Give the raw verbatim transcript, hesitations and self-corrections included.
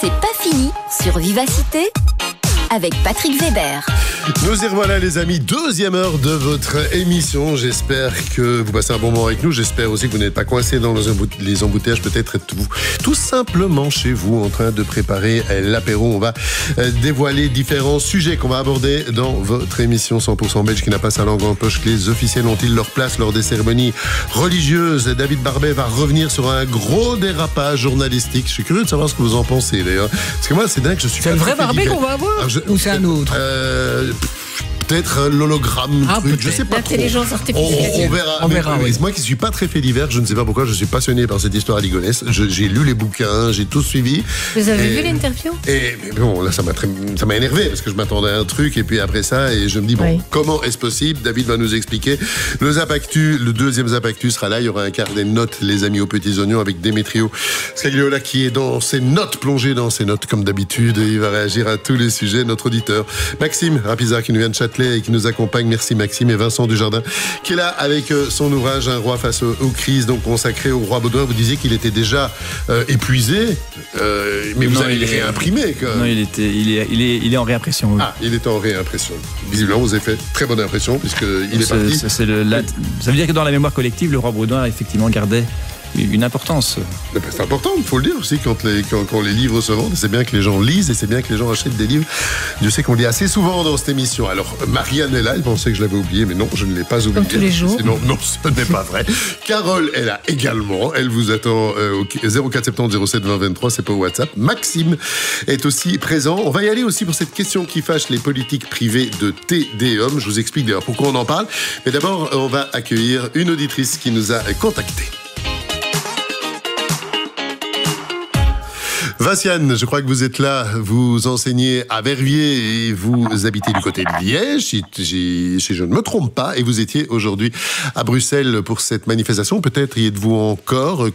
C'est pas fini sur Vivacité avec Patrick Weber. Nous y revoilà les amis, deuxième heure de votre émission. J'espère que vous passez un bon moment avec nous. J'espère aussi que vous n'êtes pas coincés dans les embouteillages. Peut-être êtes-vous tout simplement chez vous en train de préparer l'apéro. On va dévoiler différents sujets qu'on va aborder dans votre émission cent pour cent belge qui n'a pas sa langue en poche. Les officiels ont-ils leur place lors des cérémonies religieuses? David Barbet va revenir sur un gros dérapage journalistique. Je suis curieux de savoir ce que vous en pensez d'ailleurs. Parce que moi c'est dingue, je suis C'est le vrai Barbet qu'on va avoir Alors, je, ou c'est un autre euh, Peut-être l'hologramme, ah, truc, je sais pas trop. L'intelligence artificielle. On, on verra. On mais, verra mais, oui. Moi qui suis pas très fait divers, je ne sais pas pourquoi, je suis passionné par cette histoire ligonesse. Je, j'ai lu les bouquins, j'ai tout suivi. Vous avez et, vu l'interview? Et mais bon, là ça m'a très, ça m'a énervé parce que je m'attendais à un truc et puis après ça et je me dis bon, oui. Comment est-ce possible? David va nous expliquer. Le Zap Actu, le deuxième Zap Actu sera là. Il y aura un carnet de notes, les amis aux petits oignons avec Démétrio Scagliola qui est dans ses notes, plongé dans ses notes comme d'habitude. Et il va réagir à tous les sujets. Notre auditeur Maxime Rapizard qui nous vient de Châtelet et qui nous accompagne. Merci Maxime. Et Vincent Dujardin qui est là avec son ouvrage Un roi face aux, aux crises, donc consacré au roi Baudouin. Vous disiez qu'il était déjà euh, épuisé, euh, mais vous non, avez réimprimé. Quoi. Non, il était, il est, il est, il est en réimpression. Oui. Ah, il est en réimpression. Visiblement, vous avez fait très bonne impression puisqu'il est c'est, parti. C'est, c'est le, la, ça veut dire que dans la mémoire collective, le roi Baudouin effectivement gardait une importance. C'est important, il faut le dire aussi, quand les, quand, quand les livres se vendent, c'est bien que les gens lisent et c'est bien que les gens achètent des livres. Je sais qu'on lit assez souvent dans cette émission. Alors, Marianne est là, elle pensait que je l'avais oublié, mais non, je ne l'ai pas oublié. Comme tous les jours. Sinon, non, ce n'est pas vrai. Carole est là également, elle vous attend euh, au zéro quatre soixante-dix zéro sept vingt vingt-trois, c'est pas WhatsApp. Maxime est aussi présent. On va y aller aussi pour cette question qui fâche les politiques privées de T D O M. Je vous explique d'ailleurs pourquoi on en parle. Mais d'abord, on va accueillir une auditrice qui nous a contactés. Vinciane, je crois que vous êtes là, vous enseignez à Verviers et vous habitez du côté de Liège, si, si, si je ne me trompe pas, et vous étiez aujourd'hui à Bruxelles pour cette manifestation. Peut-être y êtes-vous encore.